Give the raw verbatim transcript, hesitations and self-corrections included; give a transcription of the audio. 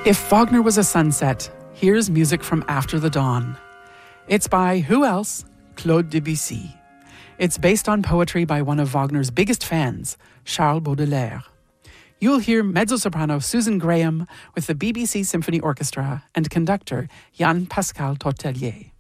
If Wagner was a sunset, here's music from After the Dawn. It's by who else? Claude Debussy. It's based on poetry by one of Wagner's biggest fans, Charles Baudelaire. You'll hear mezzo-soprano Susan Graham with the B B C Symphony Orchestra and conductor Jan Pascal Tortelier.